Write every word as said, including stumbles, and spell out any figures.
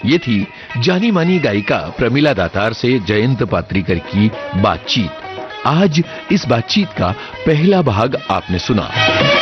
ये थी जानी मानी गायिका प्रमिला दातार से जयंत पात्रीकर की बातचीत। आज इस बातचीत का पहला भाग आपने सुना।